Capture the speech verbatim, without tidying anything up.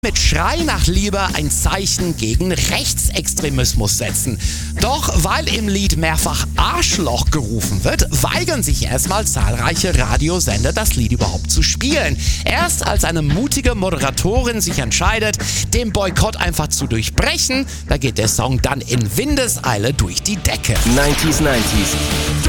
mit Schrei nach Liebe ein Zeichen gegen Rechtsextremismus setzen. Doch weil im Lied mehrfach Arschloch gerufen wird, weigern sich erstmal zahlreiche Radiosender, das Lied überhaupt zu spielen. Erst als eine mutige Moderatorin sich entscheidet, den Boykott einfach zu durchbrechen, da geht der Song dann in Windeseile durch die Decke. neunzig neunzig